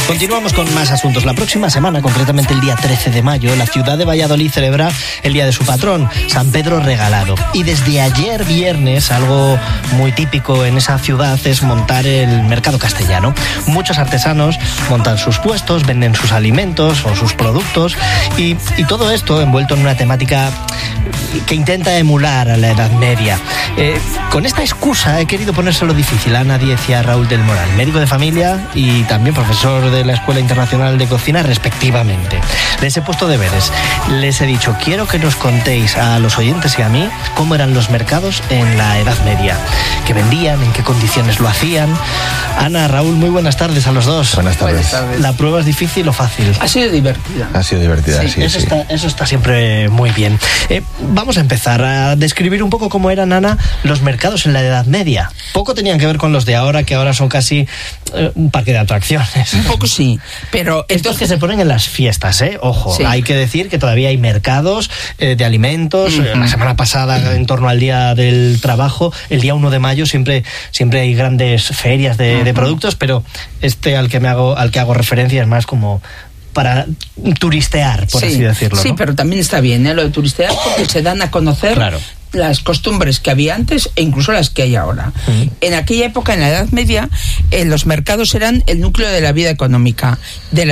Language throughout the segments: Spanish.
Continuamos con más asuntos. La próxima semana, concretamente el día 13 de mayo, la ciudad de Valladolid celebra el día de su patrón, San Pedro Regalado. Y desde ayer viernes, algo muy típico en esa ciudad es montar el mercado castellano. Muchos artesanos montan sus puestos, venden sus alimentos o sus productos y todo esto envuelto en una temática que intenta emular a la Edad Media. Con esta excusa he querido ponérselo difícil a Ana Díez y a Raúl del Moral, médico de familia y también profesor de la Escuela Internacional de Cocina, respectivamente. Les he puesto deberes. Les he dicho, quiero que nos contéis a los oyentes y a mí cómo eran los mercados en la Edad Media. ¿Qué vendían? ¿En qué condiciones lo hacían? Ana, Raúl, muy buenas tardes a los dos. Buenas tardes. ¿La prueba es difícil o fácil? Ha sido divertida. Ha sido divertida, sí. Eso está siempre muy bien. Vamos a empezar a describir un poco cómo eran, Ana, los mercados en la Edad Media. Poco tenían que ver con los de ahora, que ahora son casi un parque de atracciones. Un poco sí, pero estos que se ponen en las fiestas, Ojo, sí. Hay que decir que todavía hay mercados de alimentos. La semana pasada, en torno al Día del Trabajo, el día 1 de mayo, siempre hay grandes ferias de productos, pero al que hago referencia es más como para turistear, por así decirlo. Sí, ¿no? Pero también está bien, lo de turistear, porque se dan a conocer las costumbres que había antes e incluso las que hay ahora. En aquella época, en la Edad Media, los mercados eran el núcleo de la vida económica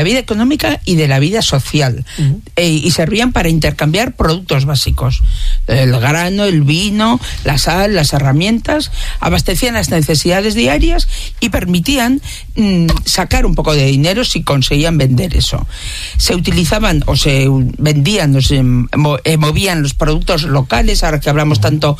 y de la vida social, y servían para intercambiar productos básicos: el grano, el vino, la sal, las herramientas. Abastecían las necesidades diarias y permitían sacar un poco de dinero si conseguían vender eso. Se utilizaban o se vendían o se movían los productos locales. Ahora que hablamos tanto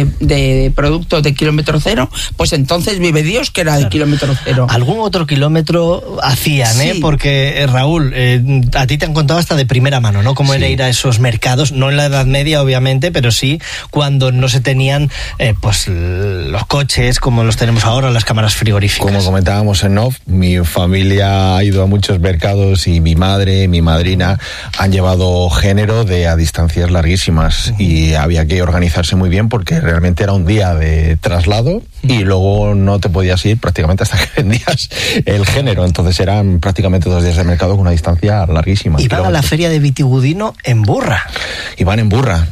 de productos de kilómetro cero, pues entonces vive Dios que era de kilómetro cero. Algún otro kilómetro hacían, porque Raúl, a ti te han contado hasta de primera mano, ¿no? Cómo era ir a esos mercados, no en la Edad Media obviamente, pero sí cuando no se tenían pues los coches como los tenemos ahora, las cámaras frigoríficas. Como comentábamos en off, mi familia ha ido a muchos mercados y mi madre, mi madrina han llevado género a distancias larguísimas y había que organizarse muy bien porque realmente era un día de traslado y luego no te podías ir prácticamente hasta que vendías el género. Entonces eran prácticamente 2 días de mercado con una distancia larguísima. Iban a la feria de Vitigudino en burra. Iban en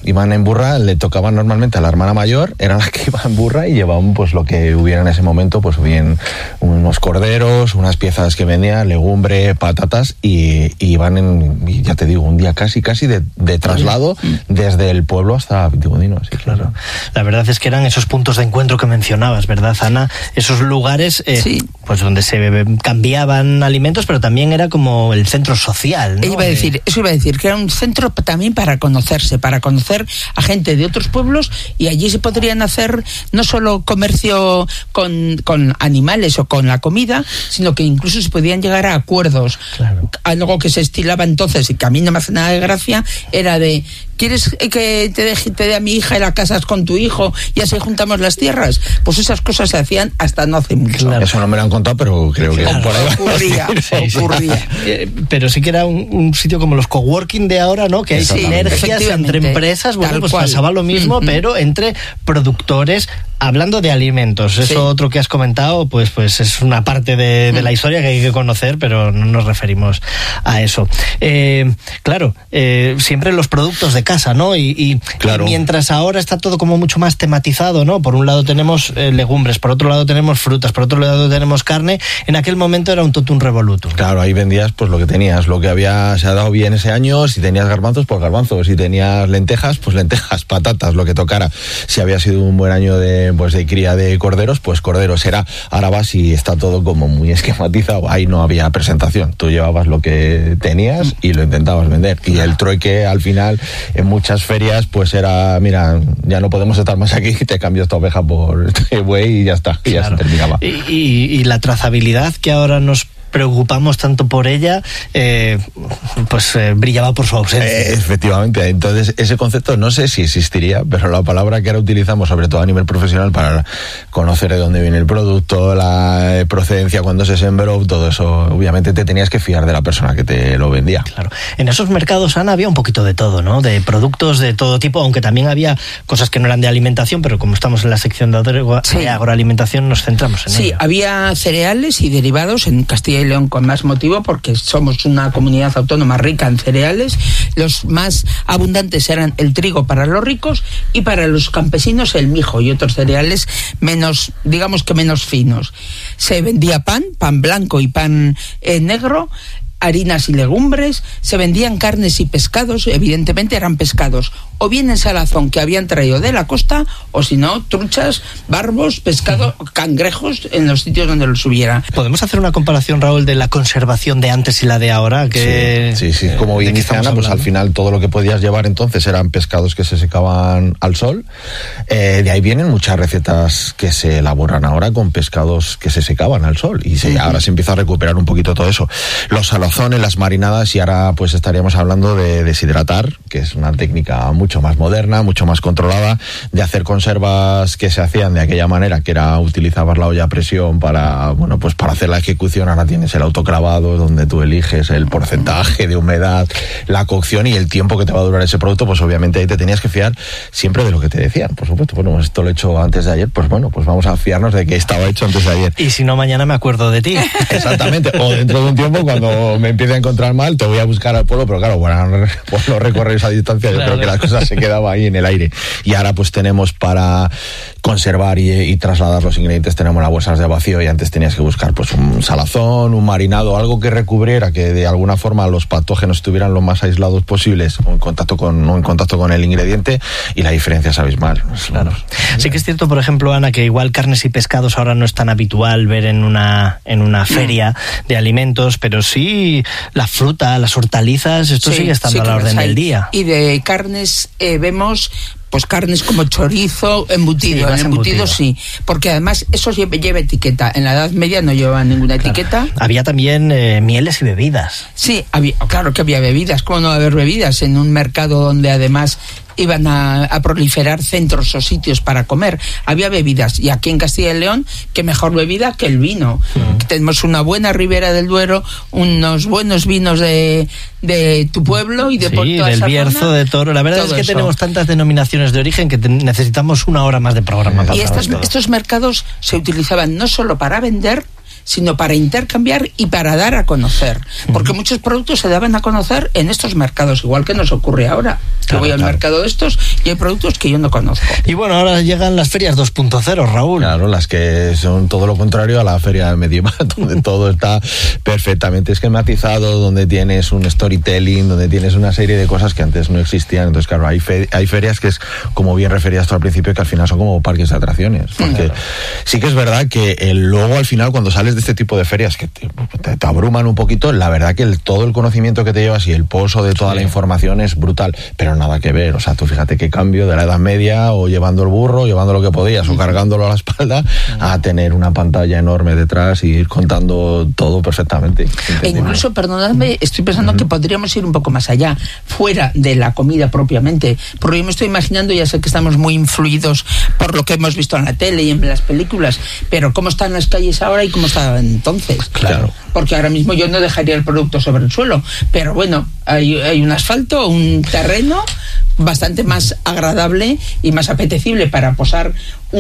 burra, le tocaban normalmente a la hermana mayor, eran las que iban en burra y llevaban pues lo que hubiera en ese momento, pues bien unos corderos, unas piezas que vendían, legumbre, patatas y iban ya te digo, un día casi de traslado desde el pueblo hasta Vitigudino. Sí, claro. La verdad es que eran esos puntos de encuentro que mencionabas, ¿verdad, Ana? Esos lugares pues donde se cambiaban alimentos, pero también era como el centro social, ¿no? Eso iba a decir, que era un centro también para conocer a gente de otros pueblos, y allí se podrían hacer no solo comercio con animales o con la comida, sino que incluso se podían llegar a acuerdos. Claro. Algo que se estilaba entonces y que a mí no me hace nada de gracia era de: ¿quieres que te dé a mi hija y la casas con tu hijo y así juntamos las tierras? Pues esas cosas se hacían hasta no hace mucho. Claro. Eso no me lo han contado, pero creo que por ahí ocurría. Pero sí que era un sitio como los coworking de ahora, ¿no? Que hay sinergias entre empresas. Bueno, pues pasaba lo mismo, pero entre productores, hablando de alimentos. Eso otro que has comentado, pues es una parte de la historia que hay que conocer, pero no nos referimos a eso. Claro, siempre los productos de casa, ¿no? Y mientras ahora está todo como mucho más tematizado, ¿no? Por un lado tenemos legumbres, por otro lado tenemos frutas, por otro lado tenemos carne. En aquel momento era un totum revolutum. Claro, ahí vendías pues lo que tenías, lo que se ha dado bien ese año. Si tenías garbanzos, pues garbanzos. Si tenías lentejas, pues lentejas, patatas, lo que tocara. Si había sido un buen año de cría de corderos, pues corderos. Ahora vas y está todo como muy esquematizado. Ahí no había presentación. Tú llevabas lo que tenías y lo intentabas vender. Y el trueque al final en muchas ferias pues era: mira, ya no podemos estar más aquí, te cambio esta oveja por este buey y ya está, y ya se terminaba. Y la trazabilidad que ahora nos preocupamos tanto por ella, brillaba por su ausencia. Efectivamente, entonces ese concepto no sé si existiría, pero la palabra que ahora utilizamos, sobre todo a nivel profesional, para conocer de dónde viene el producto, la procedencia, cuándo se sembró, todo eso, obviamente te tenías que fiar de la persona que te lo vendía. Claro. En esos mercados, Ana, había un poquito de todo, ¿no? De productos de todo tipo, aunque también había cosas que no eran de alimentación, pero como estamos en la sección de agroalimentación, nos centramos en ello. Sí, había cereales y derivados en Castilla Castilla y León con más motivo, porque somos una comunidad autónoma rica en cereales. Los más abundantes eran el trigo para los ricos y para los campesinos el mijo y otros cereales menos, digamos que menos finos. Se vendía pan blanco y pan negro, harinas y legumbres, se vendían carnes y pescados, evidentemente eran pescados, o bien en salazón que habían traído de la costa, o si no, truchas, barbos, pescado, cangrejos en los sitios donde los hubiera. ¿Podemos hacer una comparación, Raúl, de la conservación de antes y la de ahora? Sí, como bien dice Ana, pues al final todo lo que podías llevar entonces eran pescados que se secaban al sol. De ahí vienen muchas recetas que se elaboran ahora con pescados que se secaban al sol, y ahora se empieza a recuperar un poquito todo eso. Los salazones, las marinadas, y ahora pues estaríamos hablando de deshidratar, que es una técnica mucho más moderna, mucho más controlada, de hacer conservas que se hacían de aquella manera, que era utilizabas la olla a presión para hacer la ejecución. Ahora tienes el autoclavado, donde tú eliges el porcentaje de humedad, la cocción y el tiempo que te va a durar ese producto. Pues obviamente ahí te tenías que fiar siempre de lo que te decían, por supuesto. Bueno, esto lo he hecho antes de ayer, pues vamos a fiarnos de que estaba hecho antes de ayer. Y si no, mañana me acuerdo de ti. Exactamente, o dentro de un tiempo, cuando me empiece a encontrar mal, te voy a buscar al pueblo, pero claro, bueno, pues no recorrer esa distancia, yo creo que la cosa se quedaba ahí en el aire. Y ahora pues tenemos para conservar y trasladar los ingredientes, tenemos las bolsas de vacío, y antes tenías que buscar pues un salazón, un marinado, algo que recubriera, que de alguna forma los patógenos estuvieran lo más aislados posibles, o en contacto con el ingrediente, y la diferencia es abismal. Claro. Sí que es cierto, por ejemplo, Ana, que igual carnes y pescados ahora no es tan habitual ver en una feria de alimentos, pero sí la fruta, las hortalizas, esto sigue estando a la orden del día. Y de carnes vemos pues carnes como chorizo, embutido. Sí, embutido sí, porque además eso lleva etiqueta. En la Edad Media no llevaba ninguna etiqueta. Había también mieles y bebidas. Sí, claro que había bebidas. ¿Cómo no va a haber bebidas en un mercado donde además iban a proliferar centros o sitios para comer? Había bebidas, y aquí en Castilla y León, qué mejor bebida que el vino. Tenemos una buena Ribera del Duero, unos buenos vinos de tu pueblo y de por toda del esa Bierzo, zona. de Toro. La verdad es que tenemos tantas denominaciones de origen que necesitamos una hora más de programa. Y estos mercados se utilizaban no solo para vender, sino para intercambiar y para dar a conocer. Porque muchos productos se daban a conocer en estos mercados, igual que nos ocurre ahora. Yo voy al mercado de estos y hay productos que yo no conozco. Y bueno, ahora llegan las ferias 2.0, Raúl. Claro, las que son todo lo contrario a la feria medieval, donde todo está perfectamente esquematizado, donde tienes un storytelling, donde tienes una serie de cosas que antes no existían. Entonces, claro, hay ferias que es, como bien referías tú al principio, que al final son como parques de atracciones. Porque sí que es verdad que luego al final, cuando sales de este tipo de ferias que te abruman un poquito, la verdad que todo el conocimiento que te llevas y el pozo de toda la información es brutal, pero nada que ver. O sea, tú fíjate qué cambio de la Edad Media, o llevando el burro, llevando lo que podías, o cargándolo a la espalda, a tener una pantalla enorme detrás y ir contando todo perfectamente. E incluso, perdonadme, estoy pensando que podríamos ir un poco más allá, fuera de la comida propiamente, porque yo me estoy imaginando, ya sé que estamos muy influidos por lo que hemos visto en la tele y en las películas, pero cómo están las calles ahora y cómo está entonces. Claro. Porque ahora mismo yo no dejaría el producto sobre el suelo, pero bueno, hay un asfalto, un terreno bastante más agradable y más apetecible para posar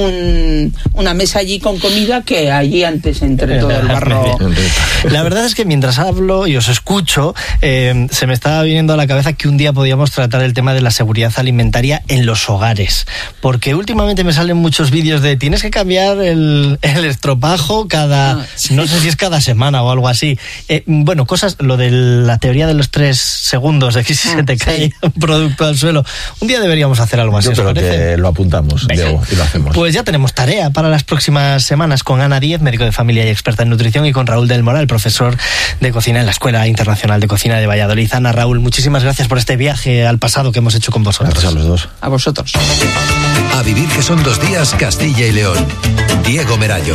una mesa allí con comida que allí antes entre todo el barro. La verdad es que mientras hablo y os escucho, se me estaba viniendo a la cabeza que un día podíamos tratar el tema de la seguridad alimentaria en los hogares, porque últimamente me salen muchos vídeos de tienes que cambiar el estropajo no sé si es cada semana o algo así. Bueno, cosas, lo de la teoría de los 3 segundos de que si se te cae un producto al suelo. Un día deberíamos hacer algo así. Yo creo que lo apuntamos, Diego, y lo hacemos. Pues ya tenemos tarea para las próximas semanas con Ana Díez, médico de familia y experta en nutrición, y con Raúl del Moral, profesor de cocina en la Escuela Internacional de Cocina de Valladolid. Ana, Raúl, muchísimas gracias por este viaje al pasado que hemos hecho con vosotros. Gracias a los dos. A vosotros. A vivir, que son 2 días, Castilla y León. Diego Merayo.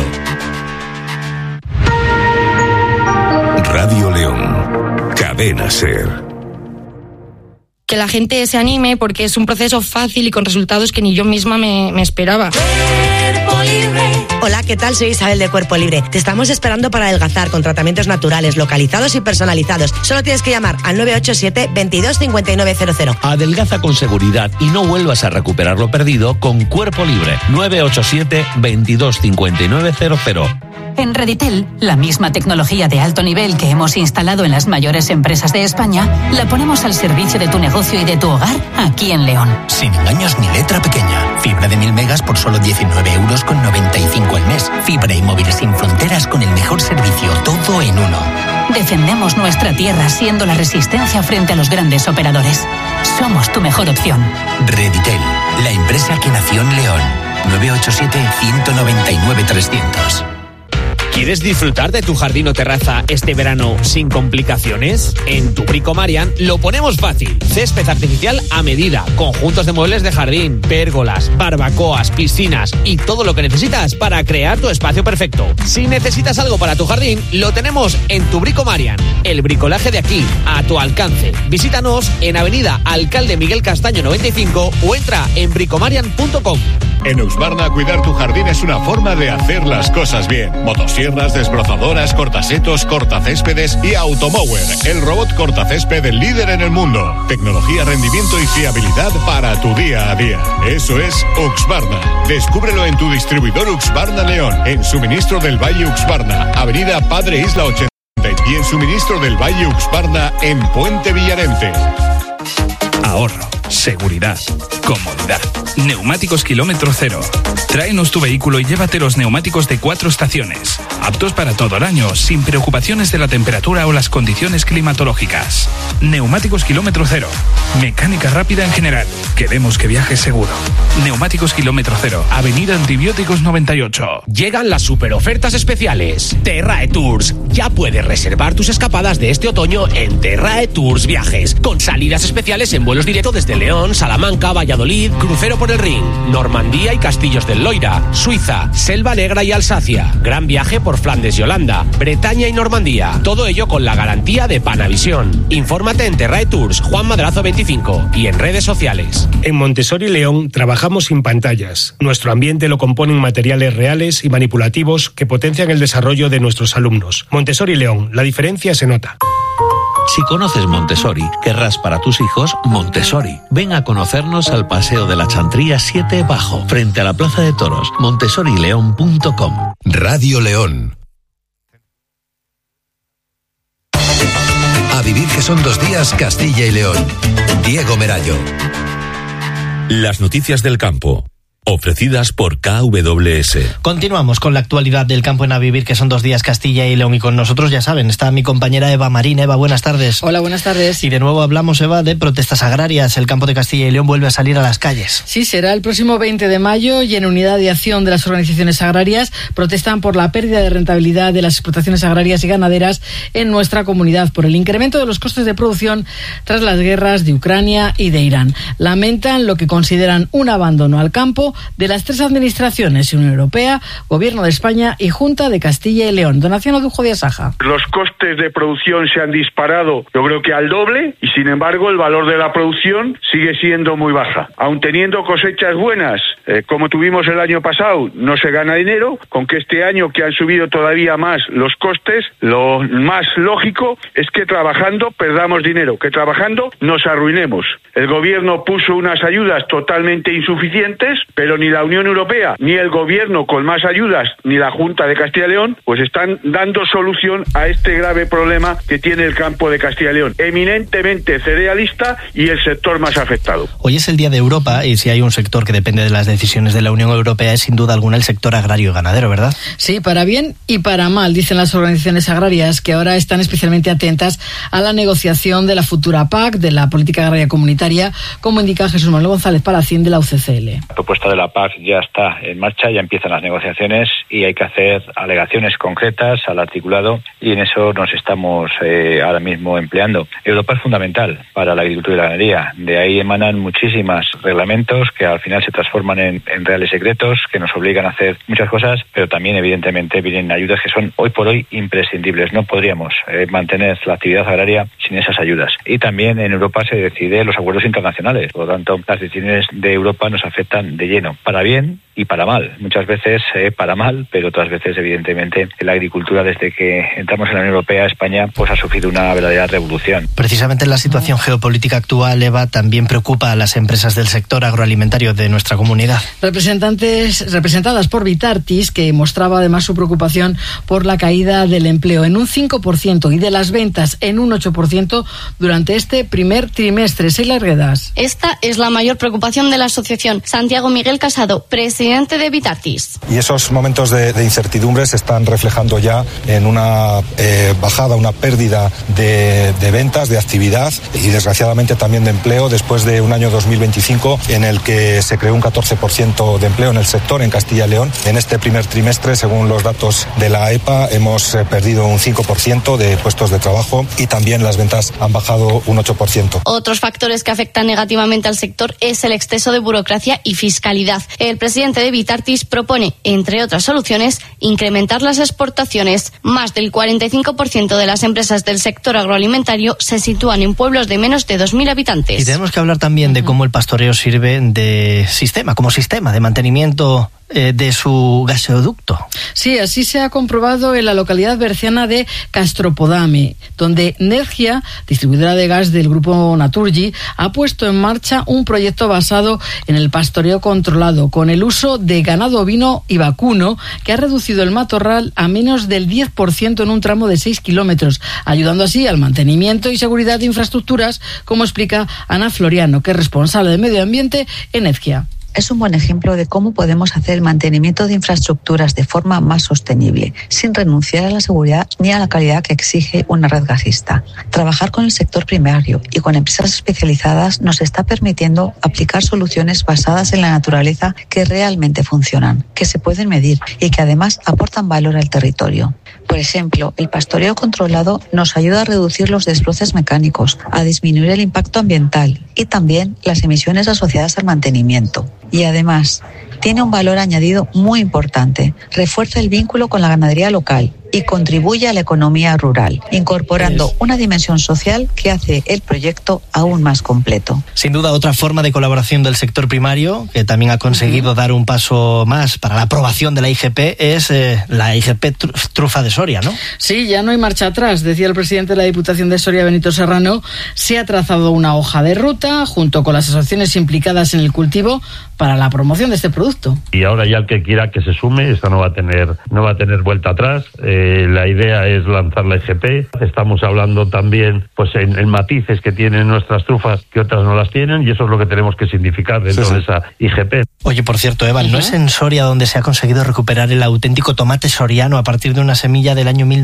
Radio León. Cadena SER. Que la gente se anime, porque es un proceso fácil y con resultados que ni yo misma me esperaba. Cuerpo libre. Hola, ¿qué tal? Soy Isabel de Cuerpo Libre. Te estamos esperando para adelgazar con tratamientos naturales, localizados y personalizados. Solo tienes que llamar al 987 22 5900. Adelgaza con seguridad y no vuelvas a recuperar lo perdido con Cuerpo Libre. 987 22 5900. En Reditel, la misma tecnología de alto nivel que hemos instalado en las mayores empresas de España, la ponemos al servicio de tu negocio y de tu hogar aquí en León. Sin engaños ni letra pequeña. Fibra de 1000 megas por solo 19,95 € al mes. Fibra y móvil sin fronteras con el mejor servicio, todo en uno. Defendemos nuestra tierra siendo la resistencia frente a los grandes operadores. Somos tu mejor opción. Reditel, la empresa que nació en León. 987 199 300. ¿Quieres disfrutar de tu jardín o terraza este verano sin complicaciones? En Tu Brico Marian lo ponemos fácil. Césped artificial a medida, conjuntos de muebles de jardín, pérgolas, barbacoas, piscinas y todo lo que necesitas para crear tu espacio perfecto. Si necesitas algo para tu jardín, lo tenemos en Tu Brico Marian. El bricolaje de aquí, a tu alcance. Visítanos en Avenida Alcalde Miguel Castaño 95 o entra en bricomarian.com. En Uxbarna, cuidar tu jardín es una forma de hacer las cosas bien. Motosierras, desbrozadoras, cortasetos, cortacéspedes y Automower, el robot cortacésped líder en el mundo. Tecnología, rendimiento y fiabilidad para tu día a día. Eso es Uxbarna. Descúbrelo en tu distribuidor Uxbarna León, en Suministro del Valle Uxbarna, Avenida Padre Isla 80 y en Suministro del Valle Uxbarna en Puente Villarente. Ahorro, seguridad, comodidad. Neumáticos Kilómetro Cero. Tráenos tu vehículo y llévate los neumáticos de 4 estaciones. Aptos para todo el año, sin preocupaciones de la temperatura o las condiciones climatológicas. Neumáticos Kilómetro Cero. Mecánica rápida en general. Queremos que viajes seguro. Neumáticos Kilómetro Cero. Avenida Antibióticos 98. Llegan las super ofertas especiales. Terrae Tours. Ya puedes reservar tus escapadas de este otoño en Terrae Tours Viajes, con salidas especiales en vuelos directos desde León, Salamanca, Valladolid, crucero por el Rin, Normandía y Castillos del Loira, Suiza, Selva Negra y Alsacia. Gran viaje por Flandes y Holanda, Bretaña y Normandía. Todo ello con la garantía de Panavisión. Infórmate en Terrae Tours, Juan Madrazo 25 y en redes sociales. En Montessori León trabajamos sin pantallas. Nuestro ambiente lo componen materiales reales y manipulativos que potencian el desarrollo de nuestros alumnos. Montessori León, la diferencia se nota. Si conoces Montessori, querrás para tus hijos Montessori. Ven a conocernos al Paseo de la Chantría 7 Bajo, frente a la Plaza de Toros, montessorileón.com. Radio León. A vivir que son 2 días, Castilla y León. Diego Merallo. Las noticias del campo, ofrecidas por KWS. Continuamos con la actualidad del campo en A Vivir, que son 2 días, Castilla y León, y con nosotros, ya saben, está mi compañera Eva Marín. Eva, buenas tardes. Hola, buenas tardes. Y de nuevo hablamos, Eva, de protestas agrarias. El campo de Castilla y León vuelve a salir a las calles. Sí, será el próximo 20 de mayo y en unidad de acción de las organizaciones agrarias protestan por la pérdida de rentabilidad de las explotaciones agrarias y ganaderas en nuestra comunidad, por el incremento de los costes de producción tras las guerras de Ucrania y de Irán. Lamentan lo que consideran un abandono al campo de las 3 administraciones, Unión Europea, Gobierno de España y Junta de Castilla y León. Donación Odujo de Asaja. Los costes de producción se han disparado, yo creo que al doble, y sin embargo el valor de la producción sigue siendo muy baja. Aun teniendo cosechas buenas, como tuvimos el año pasado, no se gana dinero, con que este año que han subido todavía más los costes, lo más lógico es que trabajando perdamos dinero, que trabajando nos arruinemos. El gobierno puso unas ayudas totalmente insuficientes, pero ni la Unión Europea, ni el gobierno con más ayudas, ni la Junta de Castilla y León, pues están dando solución a este grave problema que tiene el campo de Castilla y León, eminentemente cerealista y el sector más afectado. Hoy es el Día de Europa y si hay un sector que depende de las decisiones de la Unión Europea es sin duda alguna el sector agrario y ganadero, ¿verdad? Sí, para bien y para mal, dicen las organizaciones agrarias, que ahora están especialmente atentas a la negociación de la futura PAC, de la Política Agraria Comunitaria, como indica Jesús Manuel González Palacín de la UCCL. La propuesta de la PAC ya está en marcha, ya empiezan las negociaciones y hay que hacer alegaciones concretas al articulado y en eso nos estamos ahora mismo empleando. Europa es fundamental para la agricultura y la ganadería, de ahí emanan muchísimos reglamentos que al final se transforman en reales secretos que nos obligan a hacer muchas cosas, pero también evidentemente vienen ayudas que son hoy por hoy imprescindibles. No podríamos mantener la actividad agraria sin sin esas ayudas. Y también en Europa se deciden los acuerdos internacionales. Por lo tanto, las decisiones de Europa nos afectan de lleno, para bien y para mal. Muchas veces para mal, pero otras veces, evidentemente, la agricultura, desde que entramos en la Unión Europea, España, pues ha sufrido una verdadera revolución. Precisamente la situación geopolítica actual, Eva, también preocupa a las empresas del sector agroalimentario de nuestra comunidad. Representadas por Vitartis, que mostraba además su preocupación por la caída del empleo en un 5% y de las ventas en un 8% durante este primer trimestre. Sheila Arguedas. Esta es la mayor preocupación de la asociación. Santiago Miguel Casado, presidente de Vitartis. Y esos momentos de incertidumbre se están reflejando ya en una bajada, una pérdida de ventas, de actividad y desgraciadamente también de empleo, después de un año 2025 en el que se creó un 14% de empleo en el sector en Castilla y León. En este primer trimestre, según los datos de la EPA, hemos perdido un 5% de puestos de trabajo y también las ventas han bajado un 8%. Otros factores que afectan negativamente al sector es el exceso de burocracia y fiscalidad. El presidente de Vitartis propone, entre otras soluciones, incrementar las exportaciones. Más del 45% de las empresas del sector agroalimentario se sitúan en pueblos de menos de 2.000 habitantes. Y tenemos que hablar también de cómo el pastoreo sirve como sistema de mantenimiento de su gasoducto. Sí, así se ha comprobado en la localidad berciana de Castropodame, donde Nergia, distribuidora de gas del grupo Naturgy, ha puesto en marcha un proyecto basado en el pastoreo controlado, con el uso de ganado ovino y vacuno, que ha reducido el matorral a menos del 10% en un tramo de 6 kilómetros, ayudando así al mantenimiento y seguridad de infraestructuras, como explica Ana Floriano, que es responsable de medio ambiente en Nergia. Es un buen ejemplo de cómo podemos hacer el mantenimiento de infraestructuras de forma más sostenible, sin renunciar a la seguridad ni a la calidad que exige una red gasista. Trabajar con el sector primario y con empresas especializadas nos está permitiendo aplicar soluciones basadas en la naturaleza que realmente funcionan, que se pueden medir y que además aportan valor al territorio. Por ejemplo, el pastoreo controlado nos ayuda a reducir los desbroces mecánicos, a disminuir el impacto ambiental y también las emisiones asociadas al mantenimiento. Y además, tiene un valor añadido muy importante. Refuerza el vínculo con la ganadería local y contribuye a la economía rural, incorporando una dimensión social que hace el proyecto aún más completo. Sin duda, otra forma de colaboración del sector primario, que también ha conseguido dar un paso más para la aprobación de la IGP, es la IGP Trufa de Soria, ¿no? Sí, ya no hay marcha atrás, decía el presidente de la Diputación de Soria, Benito Serrano. Se ha trazado una hoja de ruta, junto con las asociaciones implicadas en el cultivo, para la promoción de este producto. Y ahora ya el que quiera que se sume, esto no va a tener vuelta atrás. La idea es lanzar la IGP. Estamos hablando también pues en matices que tienen nuestras trufas que otras no las tienen, y eso es lo que tenemos que significar dentro de esa IGP. Oye, por cierto, Eva, ¿no es en Soria donde se ha conseguido recuperar el auténtico tomate soriano a partir de una semilla del año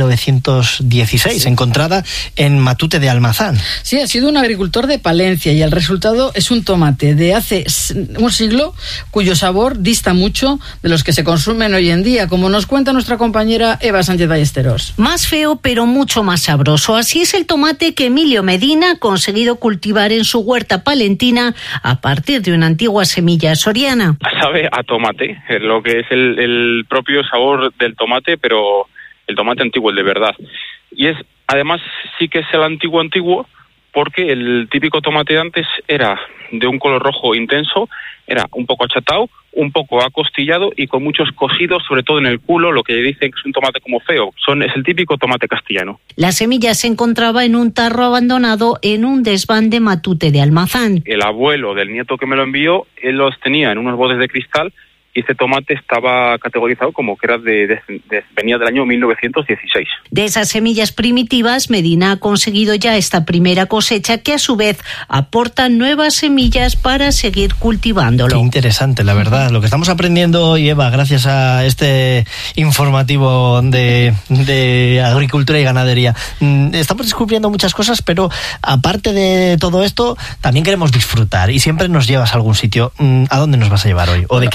1916, encontrada en Matute de Almazán? Sí, ha sido un agricultor de Palencia y el resultado es un tomate de hace un siglo cuyo sabor dista mucho de los que se consumen hoy en día, como nos cuenta nuestra compañera Eva Sánchez Ballesteros. Más feo, pero mucho más sabroso. Así es el tomate que Emilio Medina ha conseguido cultivar en su huerta palentina a partir de una antigua semilla soriana. Sabe a tomate, lo que es el propio sabor del tomate, pero el tomate antiguo, el de verdad. Y es, además, sí que es el antiguo, porque el típico tomate de antes era de un color rojo intenso, era un poco achatado, un poco acostillado y con muchos cosidos, sobre todo en el culo, lo que dicen que es un tomate como feo. Es el típico tomate castellano. La semilla se encontraba en un tarro abandonado en un desván de Matute de Almazán. El abuelo del nieto que me lo envió, él los tenía en unos botes de cristal, y este tomate estaba categorizado como que era venía del año 1916. De esas semillas primitivas, Medina ha conseguido ya esta primera cosecha que a su vez aporta nuevas semillas para seguir cultivándolo. Qué interesante, la verdad. Lo que estamos aprendiendo hoy, Eva, gracias a este informativo de agricultura y ganadería. Estamos descubriendo muchas cosas, pero aparte de todo esto, también queremos disfrutar y siempre nos llevas a algún sitio. ¿A dónde nos vas a llevar hoy? ¿O de qué vamos a disfrutar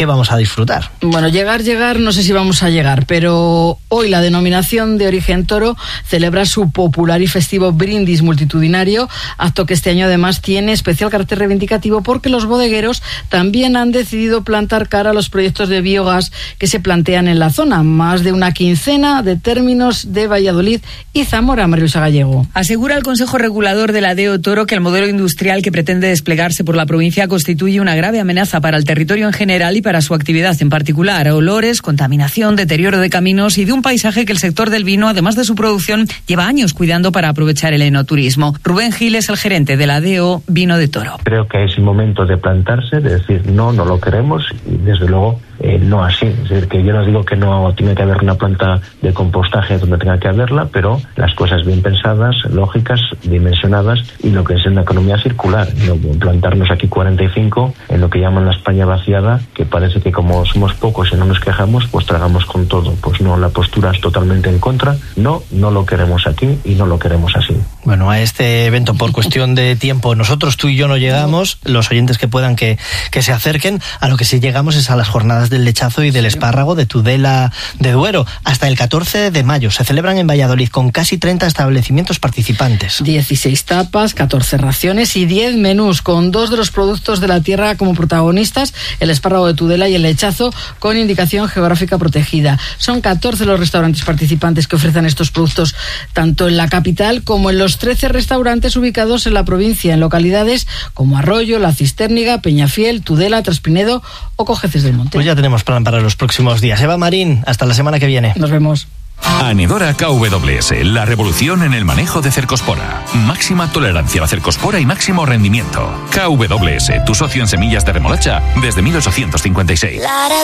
disfrutar. Bueno, llegar, no sé si vamos a llegar, pero hoy la denominación de origen Toro celebra su popular y festivo brindis multitudinario, acto que este año además tiene especial carácter reivindicativo porque los bodegueros también han decidido plantar cara a los proyectos de biogás que se plantean en la zona. Más de una quincena de términos de Valladolid y Zamora. María Luisa Gallego. Asegura el Consejo Regulador de la DEO Toro que el modelo industrial que pretende desplegarse por la provincia constituye una grave amenaza para el territorio en general y para su actividad en particular. Olores, contaminación, deterioro de caminos y de un paisaje que el sector del vino, además de su producción, lleva años cuidando para aprovechar el enoturismo. Rubén Gil es el gerente de la DEO Vino de Toro. Creo que es el momento de plantarse, de decir no lo queremos y desde luego no así. Es decir, que yo no digo que no tiene que haber una planta de compostaje donde tenga que haberla, pero las cosas bien pensadas, lógicas, dimensionadas y lo que es una economía circular. No plantarnos aquí 45 en lo que llaman la España vaciada, que parece que como somos pocos y no nos quejamos, pues tragamos con todo. Pues no, la postura es totalmente en contra. No lo queremos aquí y no lo queremos así. Bueno, a este evento por cuestión de tiempo, nosotros, tú y yo no llegamos, los oyentes que puedan que se acerquen, a lo que sí llegamos es a las jornadas del lechazo y del espárrago de Tudela de Duero. Hasta el 14 de mayo se celebran en Valladolid con casi 30 establecimientos participantes. 16 tapas, 14 raciones y 10 menús con 2 de los productos de la tierra como protagonistas, el espárrago de Tudela y el lechazo con indicación geográfica protegida. Son 14 los restaurantes participantes que ofrecen estos productos tanto en la capital como en los 13 restaurantes ubicados en la provincia, en localidades como Arroyo, La Cisterniga, Peñafiel, Tudela, Traspinedo o Cojeces del Monte. Pues ya tenemos plan para los próximos días. Eva Marín, hasta la semana que viene. Nos vemos. Anidora KWS, la revolución en el manejo de cercospora. Máxima tolerancia a la cercospora y máximo rendimiento. KWS, tu socio en semillas de remolacha desde 1856.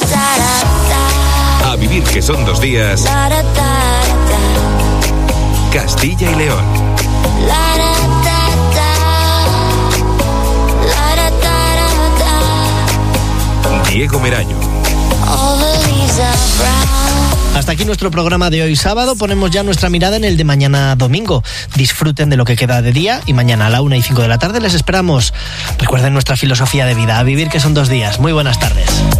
A vivir que son 2 días. Castilla y León. Diego Merayo. Hasta aquí nuestro programa de hoy sábado. Ponemos ya nuestra mirada en el de mañana domingo. Disfruten de lo que queda de día y mañana a la 1:05 de la tarde les esperamos. Recuerden nuestra filosofía de vida, a vivir que son 2 días. Muy buenas tardes.